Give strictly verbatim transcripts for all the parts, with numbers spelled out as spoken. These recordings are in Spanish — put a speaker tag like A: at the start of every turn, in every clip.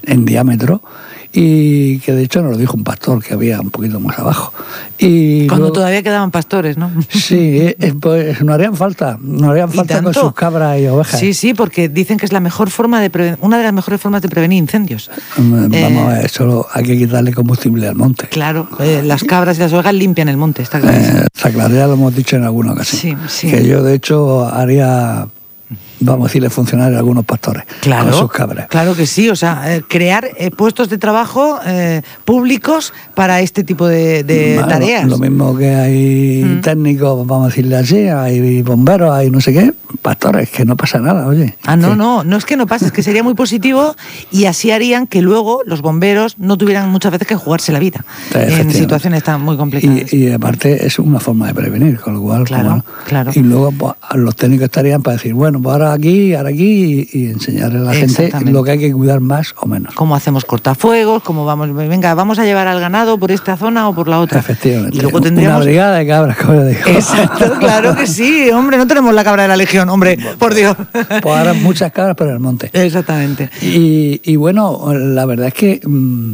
A: en diámetro, y que de hecho nos lo dijo un pastor que había un poquito más abajo. Y
B: Cuando
A: luego,
B: todavía quedaban pastores, ¿no?
A: Sí, eh, pues no harían falta, no harían falta con sus cabras y ovejas.
B: Sí, sí, porque dicen que es la mejor forma de preven- una de las mejores formas de prevenir incendios.
A: Vamos
B: Eh,
A: a ver, solo hay que quitarle combustible al monte.
B: Claro, eh, las cabras y las ovejas limpian el monte, está claro.
A: Eh, está claro, ya lo hemos dicho en alguna ocasión.
B: Sí, sí.
A: Que yo de hecho haría, vamos a decirle, funcionar a algunos pastores
B: Claro,
A: con sus cabras.
B: claro que sí, o sea, eh, crear eh, puestos de trabajo eh, públicos para este tipo de, de
A: Bueno,
B: tareas.
A: Lo mismo que hay
B: Mm.
A: técnicos, vamos a decirle así, hay bomberos, hay no sé qué, pastores, que no pasa nada, oye.
B: Ah, no,
A: que,
B: no, no es que no pase, es que sería muy positivo y así harían que luego los bomberos no tuvieran muchas veces que jugarse la vida en situaciones tan muy complicadas.
A: Y, y aparte es una forma de prevenir, con lo cual,
B: Claro,
A: bueno,
B: claro.
A: y luego pues, los técnicos estarían para decir, bueno, pues ahora aquí, ahora aquí, y, y enseñarle a la gente
B: Exactamente.
A: lo que hay que cuidar más o menos.
B: Cómo hacemos cortafuegos, cómo vamos, venga, vamos a llevar al ganado por esta zona o por la otra.
A: Efectivamente.
B: Y luego tendríamos...
A: Una brigada de cabras, como yo digo.
B: Exacto, claro que sí, hombre, no tenemos la cabra de la legión, hombre, por Dios.
A: Pues ahora muchas cabras por el monte.
B: Exactamente.
A: Y, y bueno, la verdad es que mmm,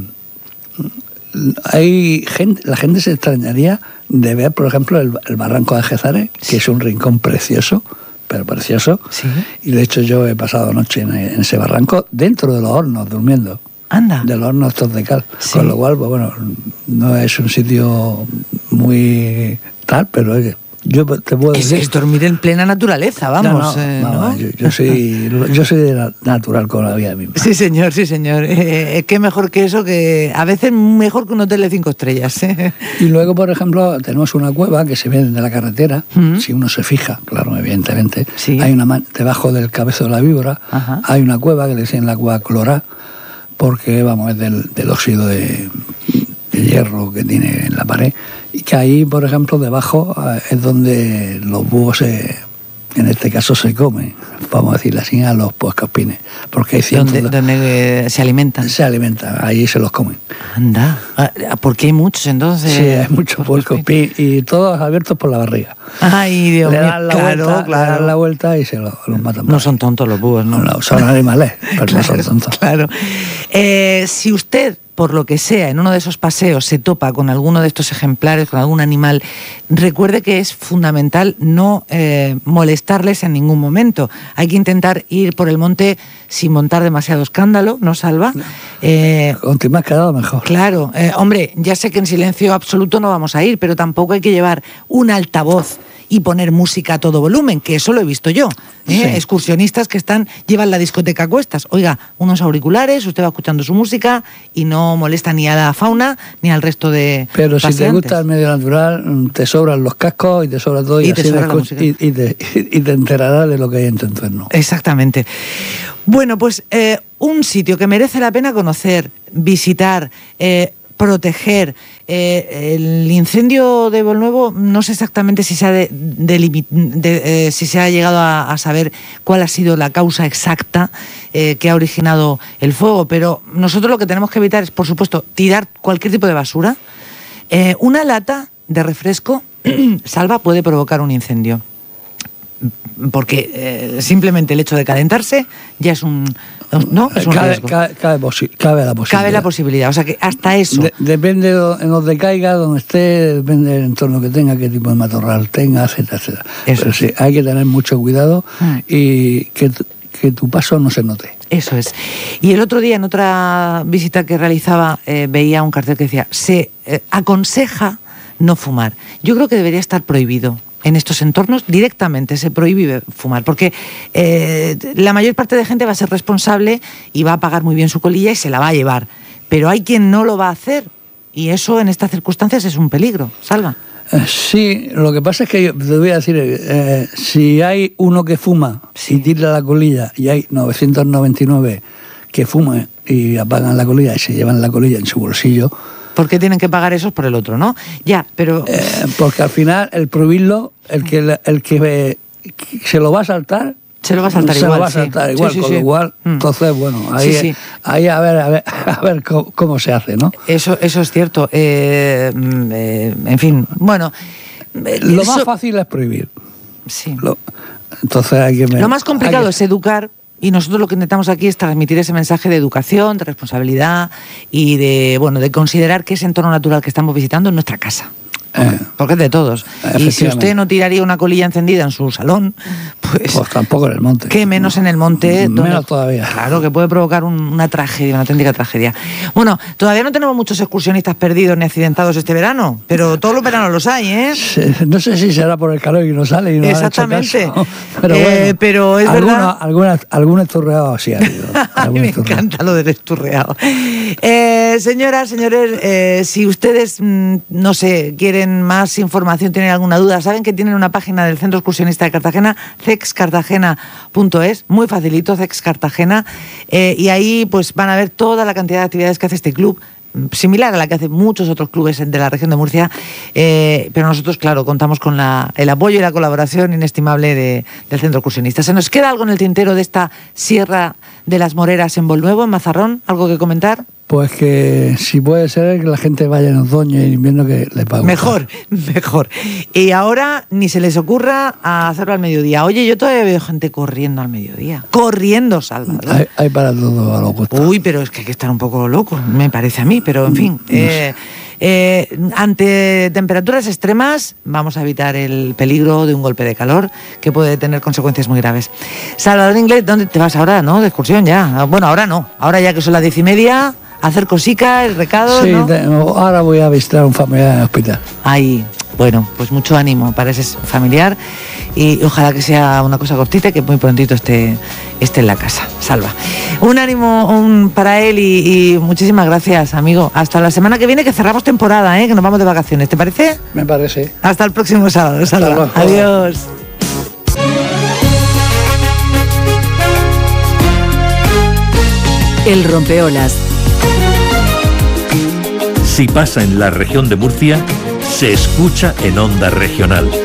A: hay gente, la gente se extrañaría de ver, por ejemplo, el, el barranco de Gézares, que es un rincón precioso, pero precioso.
B: Sí.
A: Y de hecho yo he pasado noche en, en ese barranco, dentro de los hornos, durmiendo.
B: Anda.
A: De los hornos estos de cal.
B: Sí.
A: Con lo cual, pues bueno, no es un sitio muy tal, pero oye, yo te puedo
B: Es,
A: decir...
B: es dormir en plena naturaleza, vamos.
A: No, no,
B: eh,
A: vamos,
B: ¿no?
A: yo, yo soy yo soy de la- natural con la vida misma.
B: Sí, señor, sí, señor. Eh, eh, qué mejor que eso, que a veces mejor que un hotel de cinco estrellas. ¿eh?
A: Y luego, por ejemplo, tenemos una cueva que se ve desde la carretera,
B: Mm.
A: si uno se fija, claro, evidentemente.
B: Sí.
A: Hay una man- debajo del cabezo de la víbora,
B: Ajá.
A: hay una cueva que le dicen la cueva clorá, porque vamos, es del, del óxido de, de hierro que tiene en la pared, y que ahí, por ejemplo, debajo eh, es donde los búhos se, en este caso se comen, vamos a decirlo así, a los puercoespines, porque hay cientos
B: Donde,
A: de-
B: donde eh, se alimentan.
A: se alimentan, ahí se los comen.
B: Anda. Ah, porque hay muchos entonces.
A: Sí, hay muchos puercoespines y todos abiertos por la barriga.
B: Ay, Dios
A: Le
B: mío.
A: dan la
B: Claro,
A: vuelta,
B: claro.
A: le dan la vuelta y se lo- los matan.
B: No son tontos los búhos, ¿no?
A: No, no, son animales, pero no son tontos.
B: Claro. Eh, si usted, por lo que sea, en uno de esos paseos se topa con alguno de estos ejemplares, con algún animal, recuerde que es fundamental no eh, molestarles en ningún momento. Hay que intentar ir por el monte sin montar demasiado escándalo, ¿no, Salva? Eh,
A: Cuanto más quedado, mejor.
B: Claro, eh, hombre, ya sé que en silencio absoluto no vamos a ir, pero tampoco hay que llevar un altavoz y poner música a todo volumen, que eso lo he visto yo. ¿eh?
A: Sí.
B: Excursionistas que están llevan la discoteca a cuestas. Oiga, unos auriculares, usted va escuchando su música y no molesta ni a la fauna ni al resto de
A: Pero si te
B: paseantes.
A: gusta el medio natural, te sobran los cascos y te sobra todo y,
B: Y te
A: así
B: sobra
A: la
B: la
A: escuchas-
B: música.
A: y, y te, y te enterarás de lo que hay en tu entorno.
B: Exactamente. Bueno, pues eh, un sitio que merece la pena conocer, visitar, eh, proteger. Eh, el incendio de Bolnuevo, no sé exactamente si se ha, de, delimi- de, eh, si se ha llegado a, a saber cuál ha sido la causa exacta eh, que ha originado el fuego, pero nosotros lo que tenemos que evitar es, por supuesto, tirar cualquier tipo de basura. Eh, una lata de refresco, Salva, puede provocar un incendio. Porque eh, simplemente el hecho de calentarse ya es un, ¿no? Es un
A: cabe,
B: riesgo.
A: cabe, cabe, posi- cabe la posibilidad.
B: Cabe la posibilidad, o sea que hasta eso.
A: De- depende de do- en donde caiga, donde esté, depende del entorno que tenga, qué tipo de matorral tenga, etcétera, etcétera.
B: Eso
A: Pero
B: es.
A: sí, hay que tener mucho cuidado
B: Mm.
A: y que, tu- que tu paso no se note.
B: Eso es. Y el otro día, en otra visita que realizaba, eh, veía un cartel que decía, se eh, aconseja no fumar. Yo creo que debería estar prohibido. En estos entornos directamente se prohíbe fumar, porque eh, la mayor parte de gente va a ser responsable y va a pagar muy bien su colilla y se la va a llevar. Pero hay quien no lo va a hacer y eso en estas circunstancias es un peligro. Salva.
A: Eh, Sí, lo que pasa es que yo te voy a decir, eh, si hay uno que fuma
B: Sí.
A: y tira la colilla y hay novecientos noventa y nueve que fuman y apagan la colilla y se llevan la colilla en su bolsillo,
B: ¿Por qué tienen que pagar esos por el otro, no? Ya, pero...
A: eh, porque al final el prohibirlo, el que, el que eh, se lo va a saltar,
B: Se lo va a saltar
A: se
B: igual,
A: lo va a
B: sí.
A: saltar
B: Sí,
A: igual,
B: sí,
A: con
B: sí.
A: lo cual,
B: Mm.
A: entonces, bueno, ahí,
B: Sí, sí.
A: ahí a ver, a ver, a ver cómo, cómo se hace, ¿no?
B: Eso, eso es cierto. Eh, mm, eh, en fin, bueno... eh,
A: Lo
B: eso-
A: más fácil es prohibir.
B: Sí.
A: Lo, entonces hay que...
B: Lo más complicado
A: hay
B: es educar y nosotros lo que intentamos aquí es transmitir ese mensaje de educación, de responsabilidad y de, bueno, de considerar que ese entorno natural que estamos visitando es nuestra casa.
A: Eh,
B: Porque es de todos. Y si usted no tiraría una colilla encendida en su salón, pues...
A: Pues tampoco en el monte.
B: Que menos en el monte.
A: Menos
B: donde,
A: todavía.
B: Claro, que puede provocar un, una tragedia, una auténtica tragedia. Bueno, todavía no tenemos muchos excursionistas perdidos ni accidentados este verano, pero todos los veranos los hay, ¿eh?
A: No sé si será por el calor y no sale y no
B: Exactamente.
A: Han hecho caso, pero
B: eh,
A: bueno,
B: pero es
A: alguna,
B: verdad...
A: Alguna, algún esturreado sí ha habido.
B: A mí me encanta lo del esturreado. Eh, señoras, señores, eh, si ustedes, mmm, no sé, quieren más información, tienen alguna duda, saben que tienen una página del Centro Excursionista de Cartagena, cex cartagena punto es, muy facilito, Cex Cartagena, eh, y ahí pues van a ver toda la cantidad de actividades que hace este club, similar a la que hacen muchos otros clubes de la región de Murcia, eh, pero nosotros, claro, contamos con la, el apoyo y la colaboración inestimable de, del Centro Excursionista. ¿Se nos queda algo en el tintero de esta Sierra de las Moreras en Volnuevo, en Mazarrón? ¿Algo que comentar?
A: Pues que si puede ser que la gente vaya en otoño y en invierno, que les va a gustar.
B: Mejor, mejor. Y ahora ni se les ocurra a hacerlo al mediodía. Oye, yo todavía veo gente corriendo al mediodía. Corriendo, Salvador.
A: Hay, hay para todo a lo gusto.
B: Uy, pero es que hay que estar un poco loco, me parece a mí, pero en fin. Eh, eh, ante temperaturas extremas vamos a evitar el peligro de un golpe de calor que puede tener consecuencias muy graves. Salvador Inglés, ¿dónde te vas ahora, no? De excursión ya. Bueno, ahora no. Ahora ya que son las diez y media... hacer cosica, el recado,
A: sí,
B: ¿no?
A: te, ahora voy a visitar a un familiar en el hospital.
B: Ahí, bueno, pues mucho ánimo para ese familiar y ojalá que sea una cosa cortita y que muy prontito esté, esté en la casa. Salva. Un ánimo un, para él y, y muchísimas gracias, amigo. Hasta la semana que viene, que cerramos temporada, ¿eh? Que nos vamos de vacaciones, ¿te parece?
A: Me parece.
B: Hasta el próximo sábado, Salva.
A: Hasta luego.
B: Adiós.
C: El rompeolas.
D: Si pasa en la región de Murcia, se escucha en Onda Regional.